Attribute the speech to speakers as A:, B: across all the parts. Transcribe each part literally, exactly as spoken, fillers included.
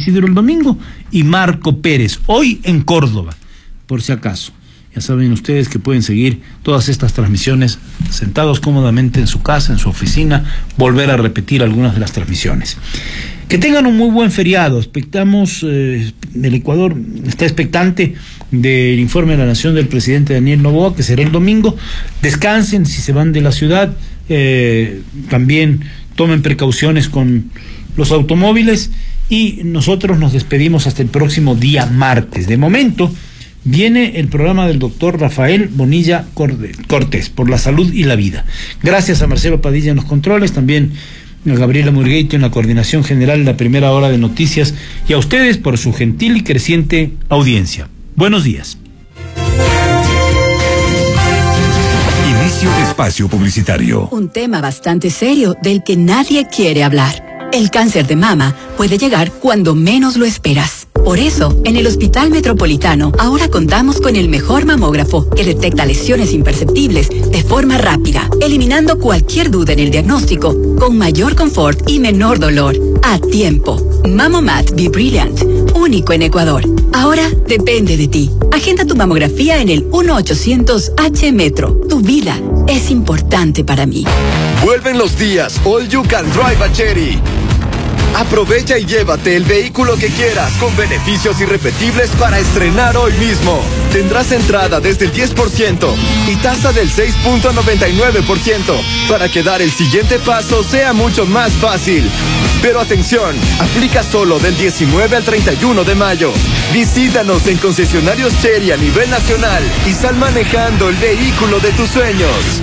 A: Isidro el domingo, y Marco Pérez, hoy en Córdoba, por si acaso. Ya saben ustedes que pueden seguir todas estas transmisiones sentados cómodamente en su casa, en su oficina, volver a repetir algunas de las transmisiones. Que tengan un muy buen feriado. Expectamos, eh, el Ecuador está expectante del informe de la Nación del presidente Daniel Noboa, que será el domingo. Descansen si se van de la ciudad, eh, también tomen precauciones con los automóviles, y nosotros nos despedimos hasta el próximo día martes. De momento viene el programa del doctor Rafael Bonilla Cortés, por la salud y la vida. Gracias a Marcelo Padilla en los controles, también a Gabriela Murgueito en la coordinación general de la primera hora de noticias, y a ustedes por su gentil y creciente audiencia. Buenos días.
B: Inicio de espacio publicitario.
C: Un tema bastante serio del que nadie quiere hablar. El cáncer de mama puede llegar cuando menos lo esperas. Por eso, en el Hospital Metropolitano, ahora contamos con el mejor mamógrafo que detecta lesiones imperceptibles de forma rápida, eliminando cualquier duda en el diagnóstico, con mayor confort y menor dolor. A tiempo. Mamomat Be Brilliant, único en Ecuador. Ahora depende de ti. Agenda tu mamografía en el uno ochocientos H Metro. Tu vida es importante para mí.
D: Vuelven los días All You Can Drive a Chery. Aprovecha y llévate el vehículo que quieras con beneficios irrepetibles para estrenar hoy mismo. Tendrás entrada desde el diez por ciento y tasa del seis punto noventa y nueve por ciento para que dar el siguiente paso sea mucho más fácil. Pero atención, aplica solo del diecinueve al treinta y uno de mayo. Visítanos en concesionarios Chery a nivel nacional y sal manejando el vehículo de tus sueños.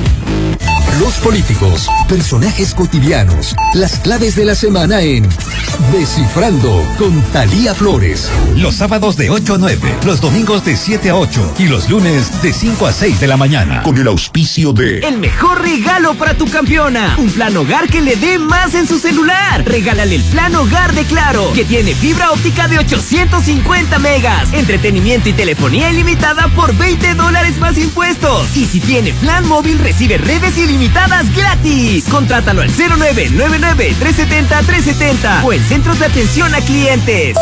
B: Los políticos, personajes cotidianos, las claves de la semana en Descifrando con Thalía Flores. Los sábados de ocho a nueve, los domingos de siete a ocho y los lunes de cinco a seis de la mañana. Con el auspicio de...
E: El mejor regalo para tu campeona. Un plan hogar que le dé más en su celular. Regálale el plan hogar de Claro, que tiene fibra óptica de ochocientos cincuenta megas, entretenimiento y telefonía ilimitada por veinte dólares más impuestos. Y si tiene plan móvil, recibe redes ilimitadas gratis. Contrátalo al cero nueve nueve nueve, tres siete cero, tres siete cero o en centros de atención a clientes.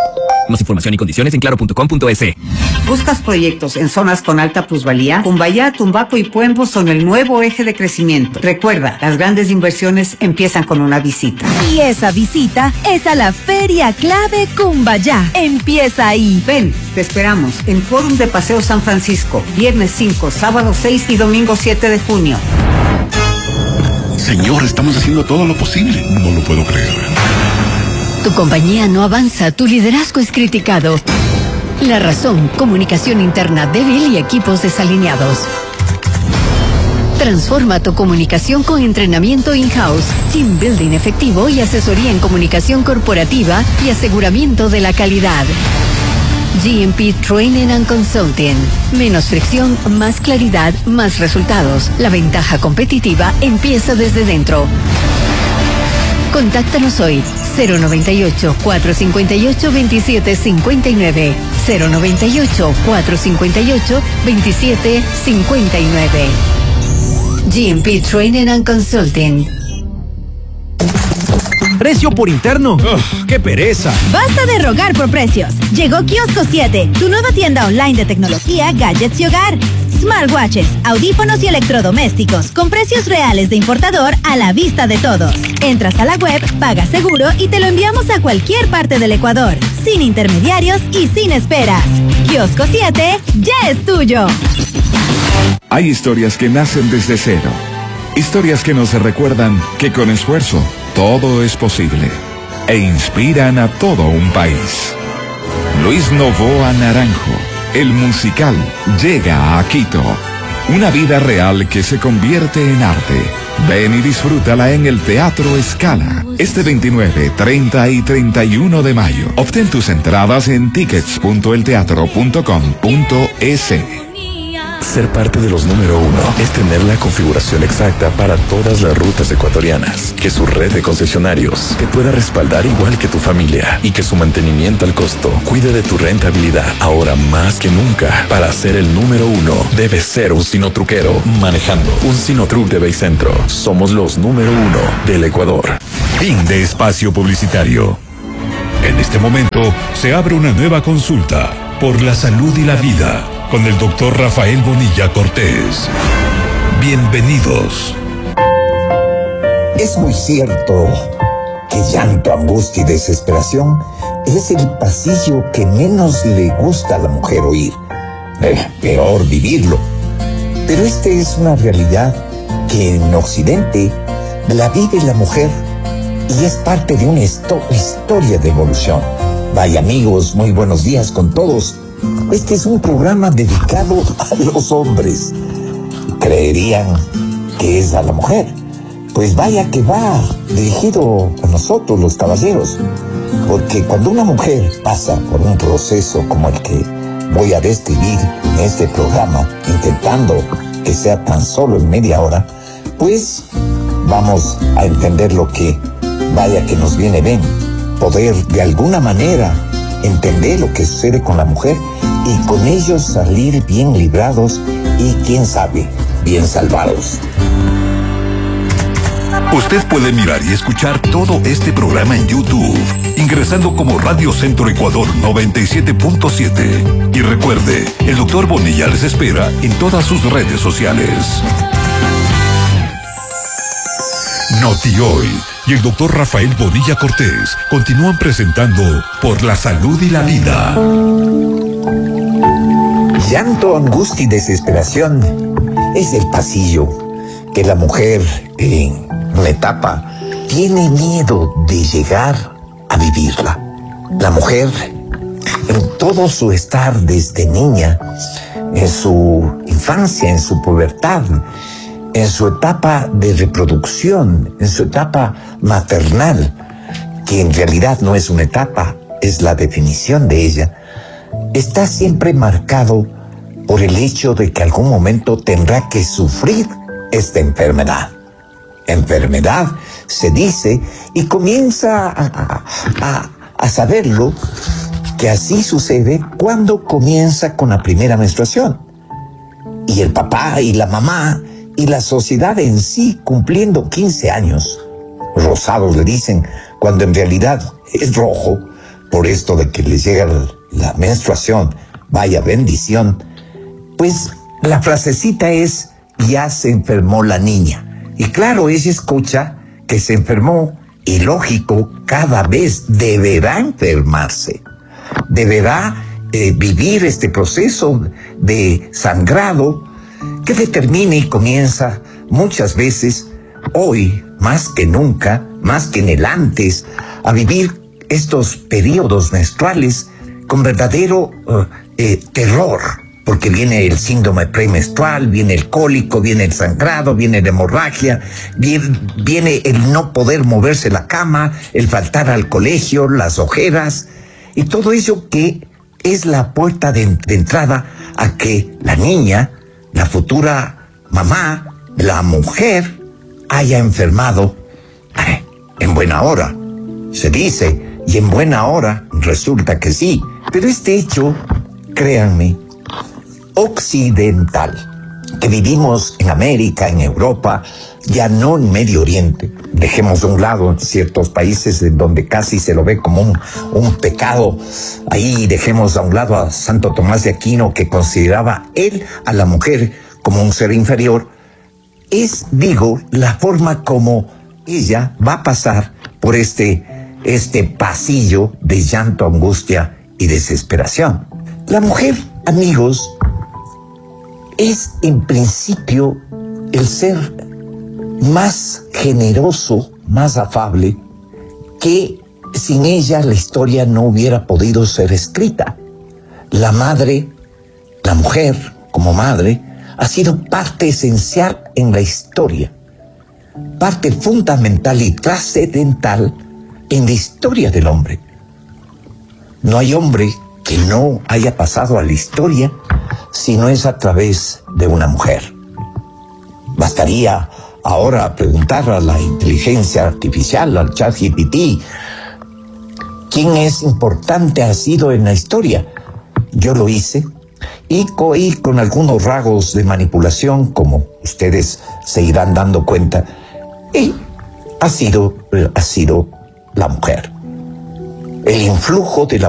E: Más información y condiciones en claro punto com punto es.
F: ¿Buscas proyectos en zonas con alta plusvalía? Cumbayá, Tumbaco y Puembo son el nuevo eje de crecimiento. Recuerda, las grandes inversiones empiezan con una visita.
G: Y esa visita es a la Feria Clave Cumbayá. Empieza ahí.
F: Ven, te esperamos en Fórum de Paseo San Francisco, viernes cinco, sábado seis y domingo siete de junio.
B: Señor, estamos haciendo todo lo posible. No lo puedo creer.
C: Tu compañía no avanza, tu liderazgo es criticado. La razón, comunicación interna débil y equipos desalineados. Transforma tu comunicación con entrenamiento in-house, team building efectivo y asesoría en comunicación corporativa y aseguramiento de la calidad. G M P Training and Consulting. Menos fricción, más claridad, más resultados. La ventaja competitiva empieza desde dentro. Contáctanos hoy. cero noventa y ocho, cuatrocientos cincuenta y ocho, veintisiete cincuenta y nueve. cero noventa y ocho, cuatrocientos cincuenta y ocho, veintisiete cincuenta y nueve. G M P Training and Consulting.
E: Precio por interno. Ugh, ¡qué pereza!
G: Basta de rogar por precios. Llegó Kiosco siete, tu nueva tienda online de tecnología, gadgets y hogar. Smartwatches, audífonos y electrodomésticos con precios reales de importador a la vista de todos. Entras a la web, pagas seguro y te lo enviamos a cualquier parte del Ecuador, sin intermediarios y sin esperas. Kiosco siete ya es tuyo.
B: Hay historias que nacen desde cero. Historias que nos recuerdan que con esfuerzo todo es posible e inspiran a todo un país. Luis Novoa Naranjo, el musical, llega a Quito. Una vida real que se convierte en arte. Ven y disfrútala en el Teatro Scala. Este veintinueve, treinta y treinta y uno de mayo. Obtén tus entradas en tickets punto el teatro punto com punto es.
H: Ser parte de los número uno es tener la configuración exacta para todas las rutas ecuatorianas, que su red de concesionarios te pueda respaldar igual que tu familia y que su mantenimiento al costo cuide de tu rentabilidad. Ahora más que nunca, para ser el número uno, debes ser un sinotruquero manejando un Sinotruc de Baycentro. Somos los número uno del Ecuador.
B: Fin de espacio publicitario.
I: En este momento se abre una nueva consulta por la salud y la vida con el doctor Rafael Bonilla Cortés. Bienvenidos.
J: Es muy cierto que llanto, angustia y desesperación es el pasillo que menos le gusta a la mujer oír. Eh, peor vivirlo. Pero esta es una realidad que en Occidente la vive la mujer y es parte de una historia de evolución. Vaya amigos, muy buenos días con todos. Este es un programa dedicado a los hombres. Creerían que es a la mujer. Pues vaya que va dirigido a nosotros los caballeros. Porque cuando una mujer pasa por un proceso como el que voy a describir en este programa, intentando que sea tan solo en media hora, pues vamos a entender lo que vaya que nos viene bien, poder de alguna manera entender lo que sucede con la mujer y con ellos salir bien librados y quién sabe, bien salvados.
I: Usted puede mirar y escuchar todo este programa en YouTube, ingresando como Radio Centro Ecuador noventa y siete punto siete. Y recuerde, el doctor Bonilla les espera en todas sus redes sociales. Noti Hoy y el doctor Rafael Bonilla Cortés continúan presentando Por la Salud y la Vida.
J: Llanto, angustia y desesperación es el pasillo que la mujer en una etapa tiene miedo de llegar a vivirla. La mujer, en todo su estar desde niña, en su infancia, en su pubertad, en su etapa de reproducción, en su etapa maternal, que en realidad no es una etapa, es la definición de ella, está siempre marcado por el hecho de que algún momento tendrá que sufrir esta enfermedad. Enfermedad, se dice, y comienza a, a, a, a saberlo, que así sucede cuando comienza con la primera menstruación. Y el papá y la mamá y la sociedad en sí cumpliendo quince años, rosados le dicen, cuando en realidad es rojo, por esto de que les llega la menstruación, vaya bendición, pues la frasecita es, ya se enfermó la niña. Y claro, ella escucha que se enfermó y lógico, cada vez deberá enfermarse. Deberá eh, vivir este proceso de sangrado que determina y comienza muchas veces, hoy más que nunca, más que en el antes, a vivir estos periodos menstruales con verdadero uh, eh, terror. Porque viene el síndrome premenstrual, viene el cólico, viene el sangrado, viene la hemorragia, viene, viene el no poder moverse de la cama, el faltar al colegio, las ojeras, y todo ello que es la puerta de, de entrada a que la niña, la futura mamá, la mujer, haya enfermado eh, en buena hora. Se dice, y en buena hora resulta que sí. Pero este hecho, créanme, occidental, que vivimos en América, en Europa, ya no en Medio Oriente. Dejemos de un lado ciertos países en donde casi se lo ve como un, un pecado. Ahí dejemos a un lado a Santo Tomás de Aquino, que consideraba él a la mujer como un ser inferior. Es, digo, la forma como ella va a pasar por este, este pasillo de llanto, angustia y desesperación. La mujer, amigos, es en principio el ser más generoso, más afable, que sin ella la historia no hubiera podido ser escrita. La madre, la mujer como madre, ha sido parte esencial en la historia, parte fundamental y trascendental en la historia del hombre. No hay hombre que no haya pasado a la historia si no es a través de una mujer. Bastaría ahora preguntar a la inteligencia artificial, al ChatGPT, ¿quién es importante ha sido en la historia? Yo lo hice y con, y con algunos rasgos de manipulación, como ustedes se irán dando cuenta, y ha sido, ha sido la mujer. el influjo de la